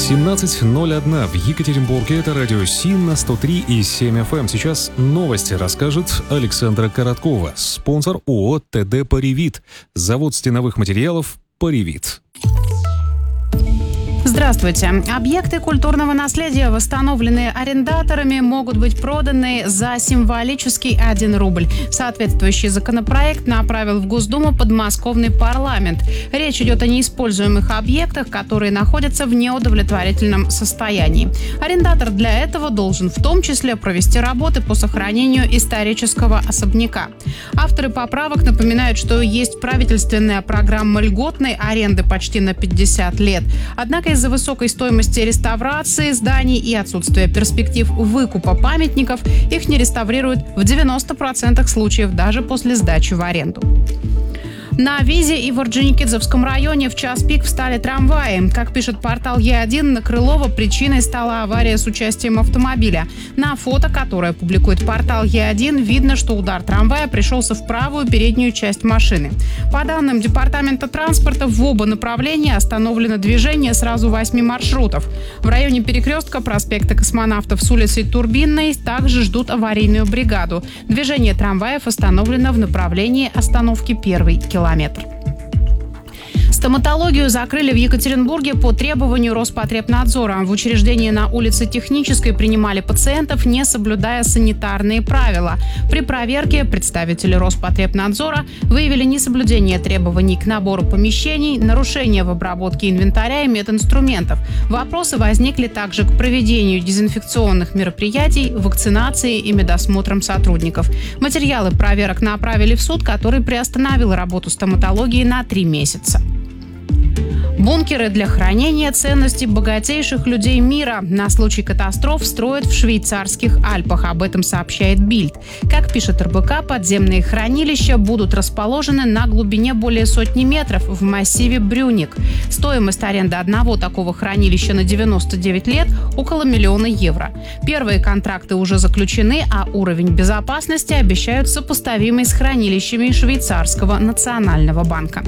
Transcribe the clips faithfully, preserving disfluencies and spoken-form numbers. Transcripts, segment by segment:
семнадцать ноль один в Екатеринбурге. Это радио Си на сто три и семь эф эм. Сейчас новости расскажет Александра Короткова. Спонсор ООО ТД «Паривит». Завод стеновых материалов «Паривит». Здравствуйте. Объекты культурного наследия, восстановленные арендаторами, могут быть проданы за символический один рубль. Соответствующий законопроект направил в Госдуму подмосковный парламент. Речь идет о неиспользуемых объектах, которые находятся в неудовлетворительном состоянии. Арендатор для этого должен в том числе провести работы по сохранению исторического особняка. Авторы поправок напоминают, что есть правительственная программа льготной аренды почти на пятьдесят лет. Однако из-за высокой стоимости реставрации зданий и отсутствия перспектив выкупа памятников их не реставрируют в девяноста процентах случаев даже после сдачи в аренду. На Визе и в Орджоникидзевском районе в час пик встали трамваи. Как пишет портал Е один, на Крылова причиной стала авария с участием автомобиля. На фото, которое публикует портал Е один, видно, что удар трамвая пришелся в правую переднюю часть машины. По данным Департамента транспорта, в оба направления остановлено движение сразу восьми маршрутов. В районе перекрестка проспекта Космонавтов с улицей Турбинной также ждут аварийную бригаду. Движение трамваев остановлено в направлении остановки «Первый километр». Стоматологию закрыли в Екатеринбурге по требованию Роспотребнадзора. В учреждении на улице Технической принимали пациентов, не соблюдая санитарные правила. При проверке представители Роспотребнадзора выявили несоблюдение требований к набору помещений, нарушения в обработке инвентаря и мединструментов. Вопросы возникли также к проведению дезинфекционных мероприятий, вакцинации и медосмотром сотрудников. Материалы проверок направили в суд, который приостановил работу стоматологии на три месяца. Бункеры для хранения ценностей богатейших людей мира на случай катастроф строят в швейцарских Альпах. Об этом сообщает Бильд. Как пишет эр бэ ка, подземные хранилища будут расположены на глубине более сотни метров в массиве Брюник. Стоимость аренды одного такого хранилища на девяносто девять лет – около миллиона евро. Первые контракты уже заключены, а уровень безопасности обещают сопоставимый с хранилищами швейцарского национального банка.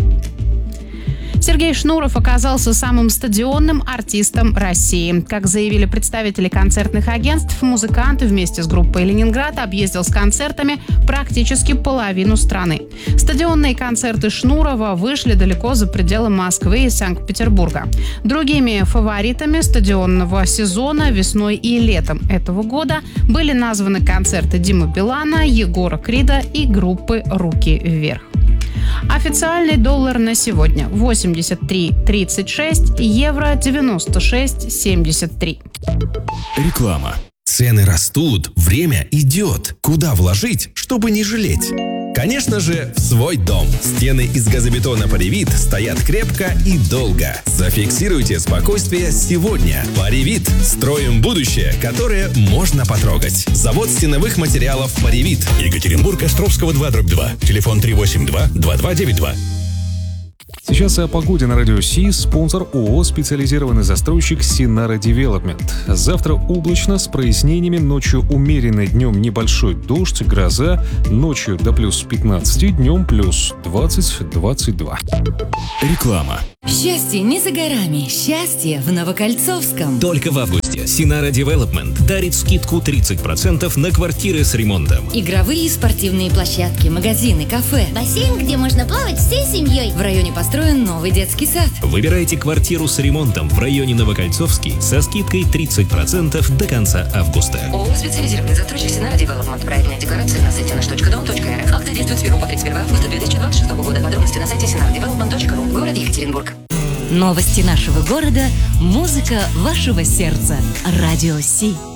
Сергей Шнуров оказался самым стадионным артистом России. Как заявили представители концертных агентств, музыкант вместе с группой «Ленинград» объездил с концертами практически половину страны. Стадионные концерты Шнурова вышли далеко за пределы Москвы и Санкт-Петербурга. Другими фаворитами стадионного сезона весной и летом этого года были названы концерты Димы Билана, Егора Крида и группы «Руки вверх». Официальный доллар на сегодня – восемьдесят три тридцать шесть, евро девяносто шесть семьдесят три. Реклама. Цены растут, время идет. Куда вложить, чтобы не жалеть? Конечно же, в свой дом. Стены из газобетона «Паривит» стоят крепко и долго. Зафиксируйте спокойствие сегодня. «Паривит» – строим будущее, которое можно потрогать. Завод стеновых материалов «Паривит». Екатеринбург, Островского два дробь два. Телефон три восемь два два два девять два. Сейчас о погоде на радио Си. Спонсор ООО «Специализированный застройщик Синара Девелопмент». Завтра облачно с прояснениями, ночью умеренный, днем небольшой дождь, гроза, ночью до плюс пятнадцати, днем плюс двадцать двадцать два. Реклама. Счастье не за горами, счастье в Новокольцовском. Только в августе Синара Девелопмент дарит скидку тридцать процентов на квартиры с ремонтом. Игровые и спортивные площадки, магазины, кафе. Бассейн, где можно плавать всей семьей. В районе построен новый детский сад. Выбирайте квартиру с ремонтом в районе Новокольцовский со скидкой тридцать процентов до конца августа. ООО «Специализированный застройщик Синара Девелопмент». Проектная декларация на сайте наш точка дом точка эр эф. Акция действует с первого по тридцать первое августа две тысячи двадцать шестого года. Подробности на сайте синара девелопмент точка ру. Город Екатеринбург. Новости нашего города, музыка вашего сердца. Радио Си.